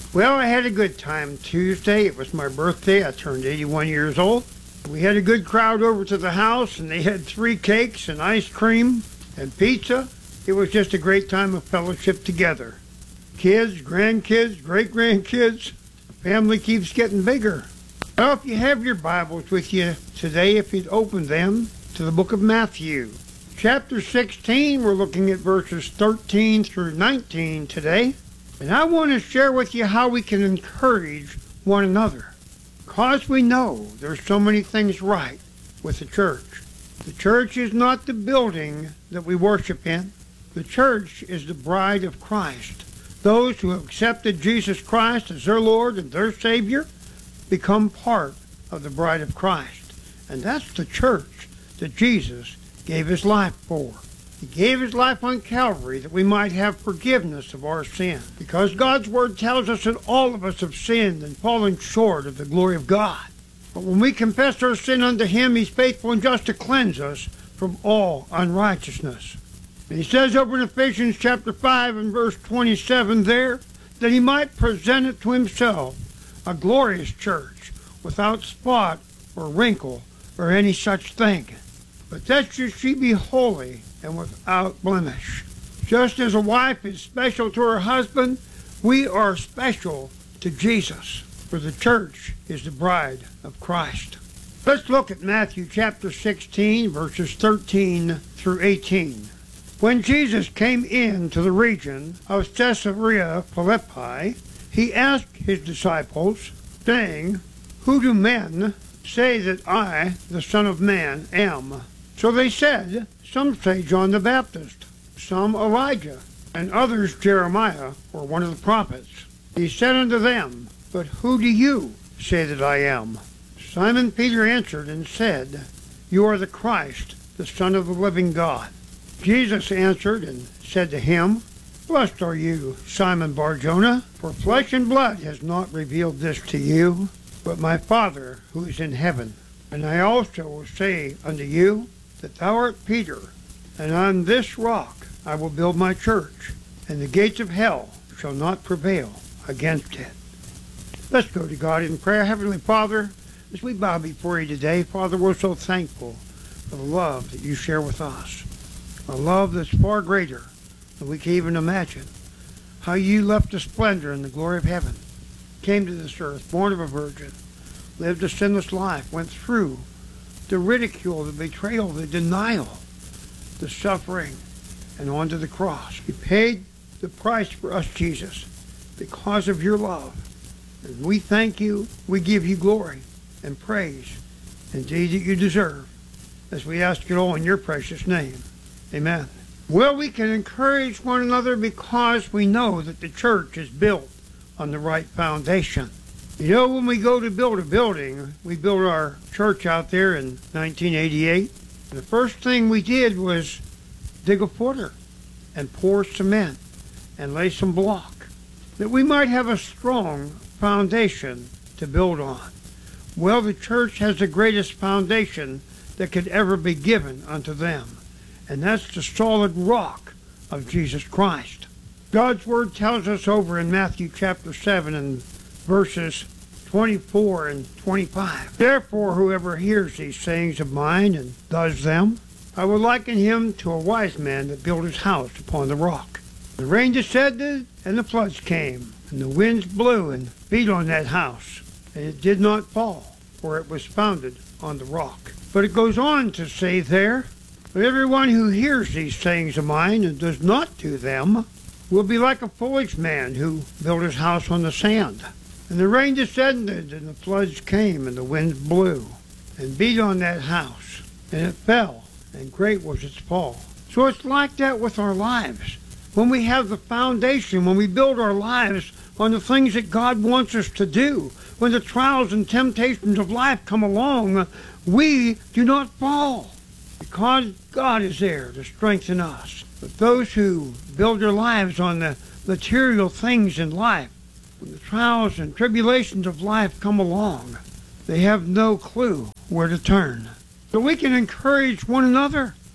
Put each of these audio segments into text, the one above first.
Well, I had a good time Tuesday. It was my birthday. I turned 81 years old. We had a good crowd over to the house, and they had 3 cakes and ice cream and pizza. It was just a great time of fellowship together. Kids, grandkids, great-grandkids. The family keeps getting bigger. Well, if you have your Bibles with you today, if you'd open them to the book of Matthew. Chapter 16, we're looking at verses 13 through 19 today. And I want to share with you how we can encourage one another. Because we know there's so many things right with the church. The church is not the building that we worship in. The church is the bride of Christ. Those who have accepted Jesus Christ as their Lord and their Savior become part of the bride of Christ. And that's the church that Jesus gave his life for. He gave his life on Calvary that we might have forgiveness of our sin. Because God's Word tells us that all of us have sinned and fallen short of the glory of God. But when we confess our sin unto him, he's faithful and just to cleanse us from all unrighteousness. And he says over in Ephesians chapter 5 and verse 27 there, that he might present it to himself a glorious church, without spot or wrinkle or any such thing. But that she be holy and without blemish. Just as a wife is special to her husband, we are special to Jesus, for the church is the bride of Christ. Let's look at Matthew chapter 16, verses 13 through 18. When Jesus came into the region of Caesarea Philippi, he asked his disciples, saying, Who do men say that I, the Son of Man, am? So they said, Some say John the Baptist, some Elijah, and others Jeremiah, or one of the prophets. He said unto them, But who do you say that I am? Simon Peter answered and said, You are the Christ, the Son of the living God. Jesus answered and said to him, Blessed are you, Simon Bar-Jonah, for flesh and blood has not revealed this to you, but my Father who is in heaven. And I also will say unto you, that thou art Peter, and on this rock I will build my church, and the gates of hell shall not prevail against it. Let's go to God in prayer. Heavenly Father, as we bow before you today, Father, we're so thankful for the love that you share with us, a love that's far greater than we can even imagine. How you left the splendor and the glory of heaven, came to this earth, born of a virgin, lived a sinless life, went through the ridicule, the betrayal, the denial, the suffering, and onto the cross. You paid the price for us, Jesus, because of your love. And we thank you, we give you glory and praise, indeed that you deserve, as we ask it all in your precious name. Amen. Well, we can encourage one another because we know that the church is built on the right foundation. You know, when we go to build a building, we built our church out there in 1988. The first thing we did was dig a footer and pour cement and lay some block, that we might have a strong foundation to build on. Well, the church has the greatest foundation that could ever be given unto them, and that's the solid rock of Jesus Christ. God's Word tells us over in Matthew chapter 7 and verses 24 and 25. Therefore, whoever hears these sayings of mine and does them, I will liken him to a wise man that built his house upon the rock. The rain descended, and the floods came, and the winds blew and beat on that house, and it did not fall, for it was founded on the rock. But it goes on to say there, but everyone who hears these sayings of mine and does not do them will be like a foolish man who built his house on the sand. And the rain descended, and the floods came, and the winds blew, and beat on that house, and it fell, and great was its fall. So it's like that with our lives. When we have the foundation, when we build our lives on the things that God wants us to do, when the trials and temptations of life come along, we do not fall, because God is there to strengthen us. But those who build their lives on the material things in life, when the trials and tribulations of life come along, they have no clue where to turn. So we can encourage one another.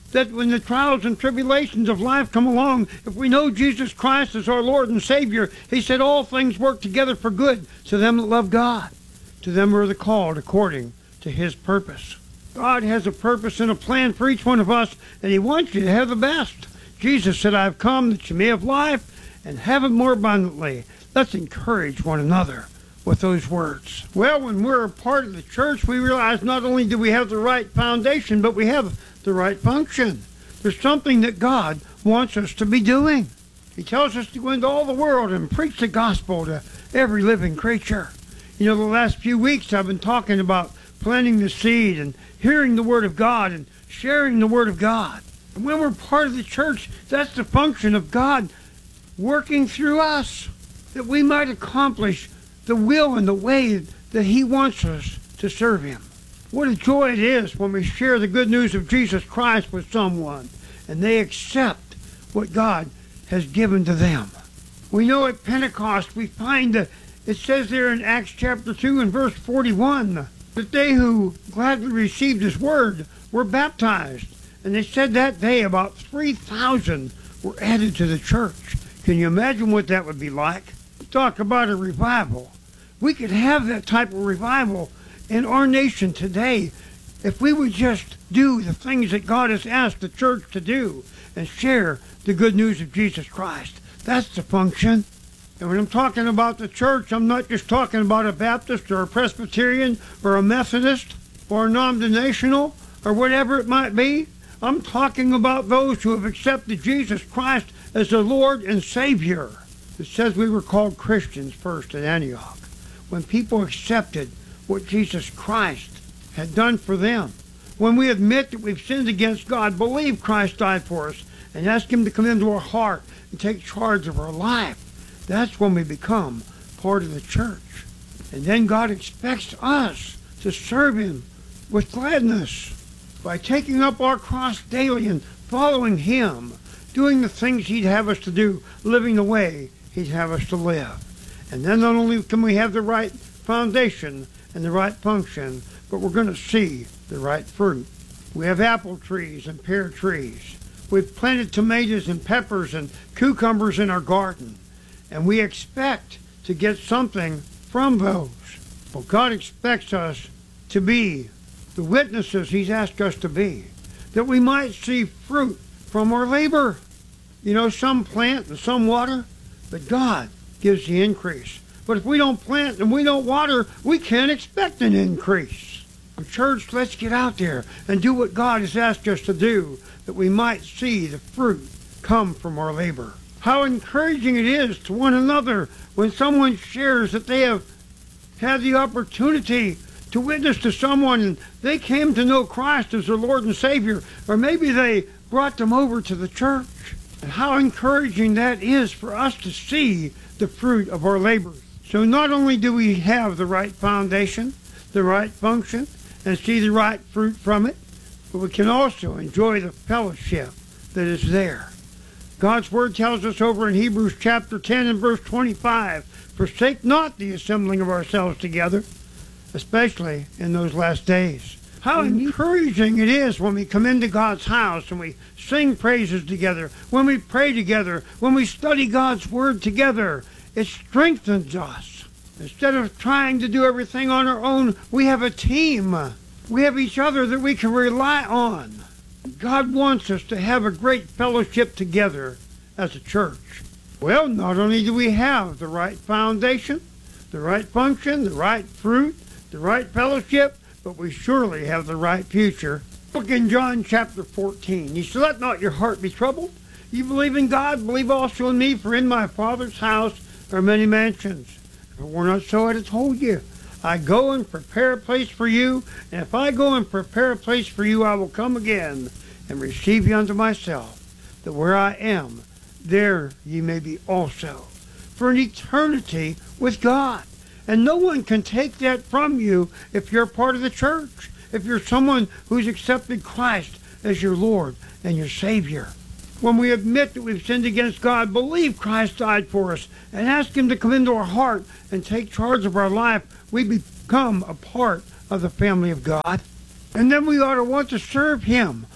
that when the trials and tribulations of life come along, if we know Jesus Christ as our Lord and Savior, he said all things work together for good to them that love God, to them who are the called according to his purpose. God has a purpose and a plan for each one of us, and he wants you to have the best. Jesus said, I have come that you may have life and have it more abundantly. Let's encourage one another with those words. Well, when we're a part of the church, we realize not only do we have the right foundation, but we have the right function. There's something that God wants us to be doing. He tells us to go into all the world and preach the gospel to every living creature. You know, the last few weeks I've been talking about planting the seed and hearing the Word of God and sharing the Word of God. And when we're part of the church, that's the function of God working through us, that we might accomplish the will and the way that he wants us to serve him. What a joy it is when we share the good news of Jesus Christ with someone and they accept what God has given to them. We know at Pentecost we find that it says there in Acts chapter 2 and verse 41 that they who gladly received his word were baptized. And they said that day about 3,000 were added to the church. Can you imagine what that would be like? Talk about a revival. We could have that type of revival in our nation today if we would just do the things that God has asked the church to do and share the good news of Jesus Christ. That's the function. And when I'm talking about the church, I'm not just talking about a Baptist or a Presbyterian or a Methodist or a non-denominational or whatever it might be. I'm talking about those who have accepted Jesus Christ as the Lord and Savior. It says we were called Christians first at Antioch. When people accepted what Jesus Christ had done for them, when we admit that we've sinned against God, believe Christ died for us, and ask him to come into our heart and take charge of our life, that's when we become part of the church. And then God expects us to serve him with gladness by taking up our cross daily and following him, doing the things he'd have us to do, living the way he'd have us to live. And then not only can we have the right foundation and the right function, but we're going to see the right fruit. We have apple trees and pear trees. We've planted tomatoes and peppers and cucumbers in our garden, and we expect to get something from those. Well, God expects us to be the witnesses he's asked us to be, that we might see fruit from our labor. You know, some plant and some water, but God gives the increase. But if we don't plant and we don't water, we can't expect an increase. Church, let's get out there and do what God has asked us to do, that we might see the fruit come from our labor. How encouraging it is to one another when someone shares that they have had the opportunity to witness to someone and they came to know Christ as their Lord and Savior, or maybe they brought them over to the church. And how encouraging that is for us to see the fruit of our labor. So not only do we have the right foundation, the right function, and see the right fruit from it, but we can also enjoy the fellowship that is there. God's Word tells us over in Hebrews chapter 10 and verse 25, forsake not the assembling of ourselves together, especially in those last days. How encouraging it is when we come into God's house and we sing praises together, when we pray together, when we study God's Word together. It strengthens us. Instead of trying to do everything on our own, we have a team. We have each other that we can rely on. God wants us to have a great fellowship together as a church. Well, not only do we have the right foundation, the right function, the right fruit, the right fellowship, but we surely have the right future. Look in John chapter 14. He said, let not your heart be troubled. You believe in God, believe also in me, for in my Father's house are many mansions. If it were not so, I'd have told you. I go and prepare a place for you, and if I go and prepare a place for you, I will come again and receive you unto myself, that where I am, there ye may be also, for an eternity with God. And no one can take that from you if you're part of the church, if you're someone who's accepted Christ as your Lord and your Savior. When we admit that we've sinned against God, believe Christ died for us, and ask him to come into our heart and take charge of our life, we become a part of the family of God. And then we ought to want to serve him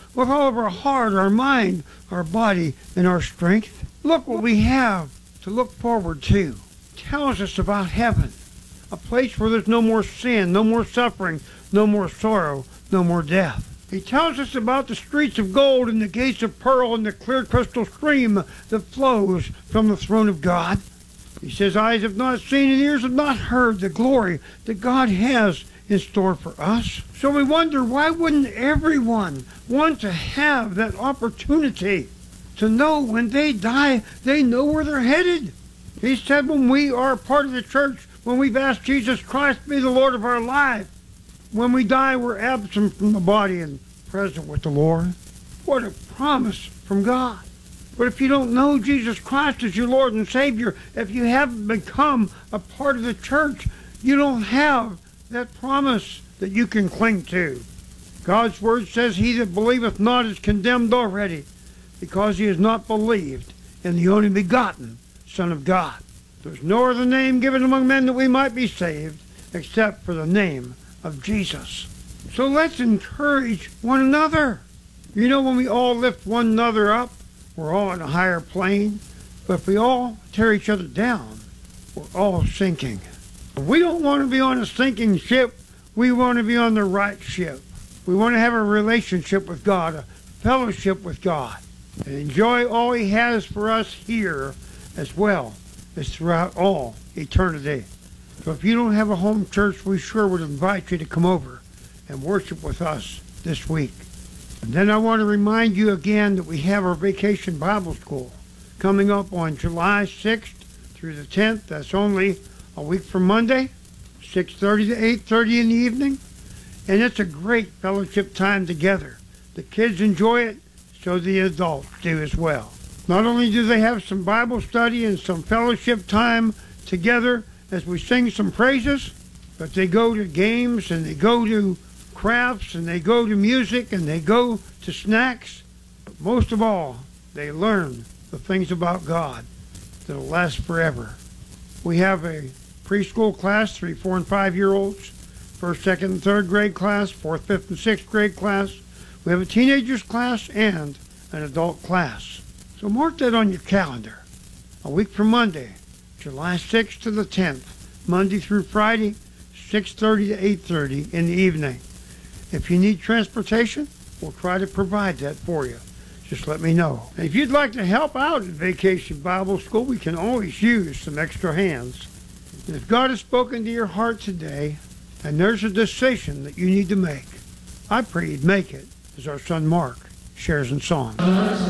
with all of our heart, our mind, our body, and our strength. Look what we have to look forward to. It tells us about heaven, a place where there's no more sin, no more suffering, no more sorrow, no more death. He tells us about the streets of gold and the gates of pearl and the clear crystal stream that flows from the throne of God. He says, eyes have not seen and ears have not heard the glory that God has in store for us. So we wonder, why wouldn't everyone want to have that opportunity to know when they die, they know where they're headed? He said when we are part of the church, when we've asked Jesus Christ to be the Lord of our life, when we die, we're absent from the body and present with the Lord. What a promise from God. But if you don't know Jesus Christ as your Lord and Savior, if you haven't become a part of the church, you don't have that promise that you can cling to. God's word says, he that believeth not is condemned already, because he has not believed in the only begotten Son of God. There's no other name given among men that we might be saved, except for the name of Jesus. So let's encourage one another. You know, when we all lift one another up, we're all on a higher plane. But if we all tear each other down, we're all sinking. We don't want to be on a sinking ship. We want to be on the right ship. We want to have a relationship with God, a fellowship with God, and enjoy all he has for us here as well as throughout all eternity. So if you don't have a home church, we sure would invite you to come over and worship with us this week. And then I want to remind you again that we have our Vacation Bible School coming up on July 6th through the 10th. That's only a week from Monday, 6:30 to 8:30 in the evening. And it's a great fellowship time together. The kids enjoy it, so the adults do as well. Not only do they have some Bible study and some fellowship time together as we sing some praises, but they go to games and they go to crafts and they go to music and they go to snacks. But most of all, they learn the things about God that'll last forever. We have a preschool class, 3, 4, and 5-year-olds, first, second, and third grade class, fourth, fifth, and sixth grade class. We have a teenagers class and an adult class. So mark that on your calendar. A week from Monday, July 6th to the 10th, Monday through Friday, 6:30 to 8:30 in the evening. If you need transportation, we'll try to provide that for you. Just let me know. And if you'd like to help out at Vacation Bible School, we can always use some extra hands. And if God has spoken to your heart today, and there's a decision that you need to make, I pray you'd make it as our son Mark shares in song.